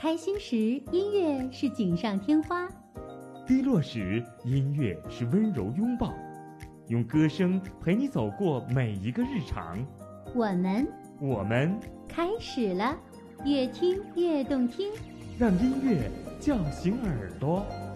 开心时，音乐是锦上添花； 低落时，音乐是温柔拥抱。用歌声陪你走过每一个日常。 我们开始了，越听越动听， 让音乐叫醒耳朵。